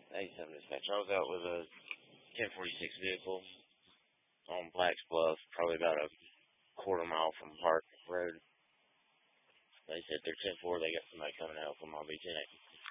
87 dispatch. I was out with a 1046 vehicle on Blacks Bluff, probably about a quarter mile from Park Road. They said they're 10-4. They got somebody coming to help them. I'll be 10-8.